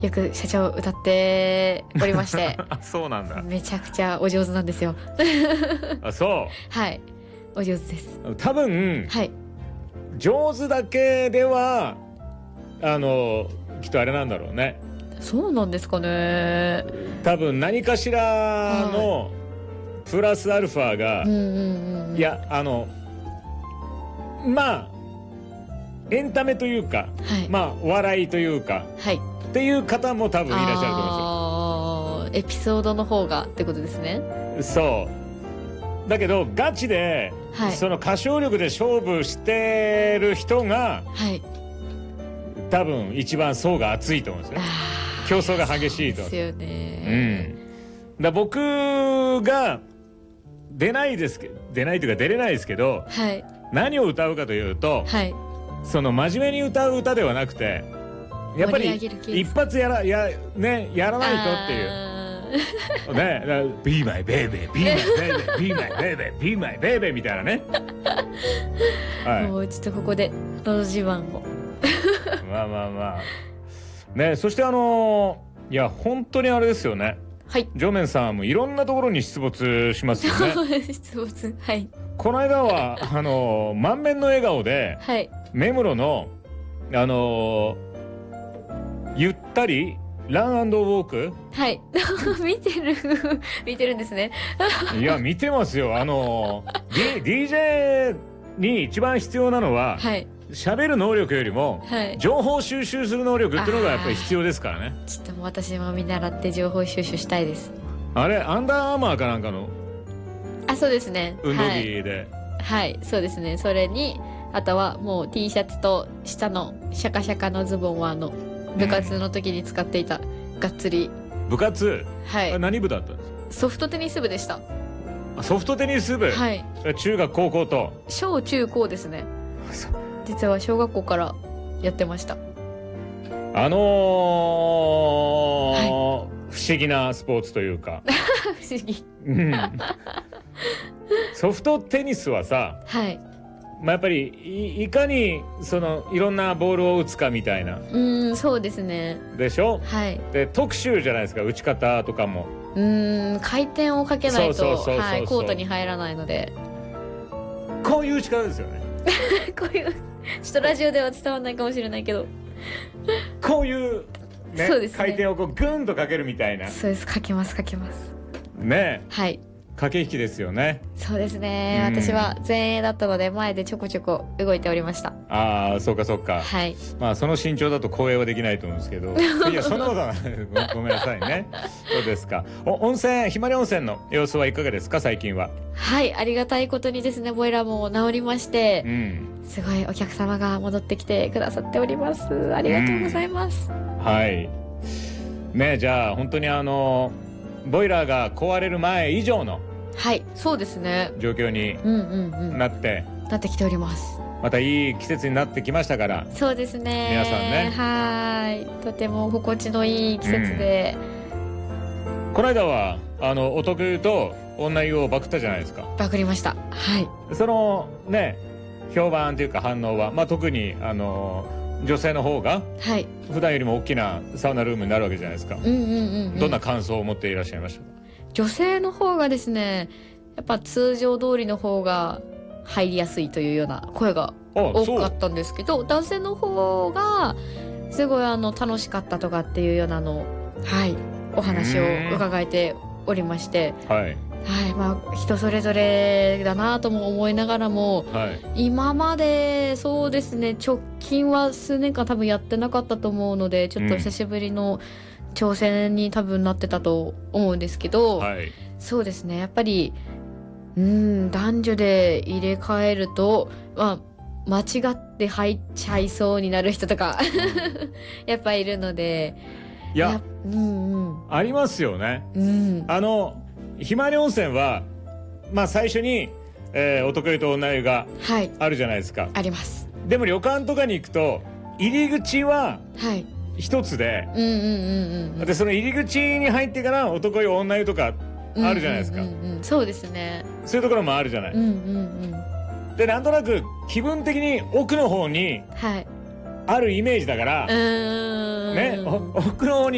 よく社長歌っておりましてあ、そうなんだ。 めちゃくちゃお上手なんですよあ、そはいお上手ですう。多分はい上手だけではきっとあれなんだろうね。 そうなんですかね。 多分何かしらのプラスアルファが、いやまあエンタメというか、 はい、 まあお笑いというか、 はい、 っていう方も多分いらっしゃると思うんですよ。 エピソードの方がってことですね。 そうだけどガチで、 はい、 その歌唱力で勝負してる人が、 はい、 多分一番層が厚いと思うんですよ。競争が激しいと思うんですよね。だ僕が出ないというか出れないですけど、 はい、 何を歌うかというと、 はい、 その真面目に歌う歌ではなくて、やっぱり一発やらないとっていうね、Be my baby, be my baby, be my baby, be my baby みたいなね。 はい、もうちょっとここでのど自慢をまあまあまあね。そしていや本当にあれですよね。 はい、 ジョメンさんもいろんなところに出没しますよね。 出没、はい。 この間は満面の笑顔で、 はい、 目黒のゆったりラン&ウォーク、 はい。見てるんですね。 いや見てますよ。DJ に一番必要なのは、はい、喋る能力よりも、はい、情報収集する能力っていうのがやっぱり必要ですからね。 ちょっともう私も見習って情報収集したいです。 あれアンダーアーマーかなんかの、 そうですね、 運動着で、 はい、そうですね。それにあとはもう T シャツと下のシャカシャカのズボンは部活の時に使っていたがっつり部活、 はい、 何部だったんですか？ ソフトテニス部でした。 ソフトテニス部、はい、中学高校と小中高ですね。実は小学校からやってました。 はい、不思議なスポーツというか不思議ソフトテニスはさ、はい、やっぱり いかにいろんなボールを打つかみたいな。 そうですね。 でしょ。 はい。 で特殊じゃないですか、打ち方とかも。 回転をかけないとコートに入らないので、 こういう打ち方ですよねこういうちょっとラジオでは伝わらないかもしれないけど、 こういうね、そうですね、回転をグンとかけるみたいな。 そうです、かけますね。 はい、 駆け引きですよね。 そうですね、私は前衛だったので前でちょこちょこ動いておりました。 ああ、そうかそうか。 はい。 まあその身長だと後衛はできないと思うんですけどいやそんなことはないごめんなさいね。そうですか。温泉、ひまり温泉の様子はいかがですか、最近は。 はい、ありがたいことにですね、ボイラーも治りまして、すごいお客様が戻ってきてくださっております。ありがとうございます。 はいね。じゃあ本当にボイラーが壊れる前以上の、 はい、そうですね、 状況になってきております。 またいい季節になってきましたから。 そうですね、 皆さんね、 はい、とても心地のいい季節で、 この間はお得意と女湯をバクったじゃないですか。 バクりました。はい。 そのね、評判というか反応は、まあ特に女性の方が、はい、普段よりも大きなサウナルームになるわけじゃないですか。どんな感想を持っていらっしゃいましたか？ 女性の方がですね、やっぱ通常通りの方が入りやすいというような声が多かったんですけど、男性の方がすごい楽しかったとかっていうようなはい、お話を伺えておりまして、はい、はい、まあ人それぞれだなとも思いながらも、はい、今までそうですね、直近は数年間多分やってなかったと思うので、ちょっと久しぶりの挑戦に多分なってたと思うんですけど、はい、そうですね、やっぱり男女で入れ替えると、まあ、間違って入っちゃいそうになる人とかやっぱいるので、 いや、ありますよね。ひまわり温泉は、まあ、最初に、お得意と女湯があるじゃないですか。 あります。 でも旅館とかに行くと入り口は一つで、でその入り口に入ってからお得意女湯とかあるじゃないですか。 そうですね。 そういうところもあるじゃない。でなんとなく気分的に奥の方にあるイメージだから、ね、奥の方に